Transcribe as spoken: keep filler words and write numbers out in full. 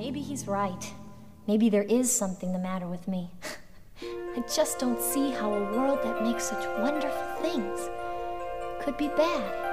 maybe he's right. Maybe there is something the matter with me. I just don't see how a world that makes such wonderful things could be bad.